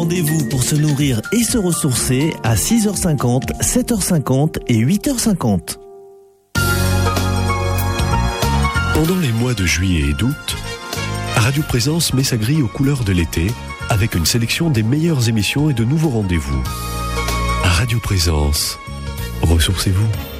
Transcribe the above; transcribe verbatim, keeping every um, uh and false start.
Rendez-vous pour se nourrir et se ressourcer à six heures cinquante, sept heures cinquante et huit heures cinquante. Pendant les mois de juillet et d'août, Radio Présence met sa grille aux couleurs de l'été avec une sélection des meilleures émissions et de nouveaux rendez-vous. Radio Présence, ressourcez-vous.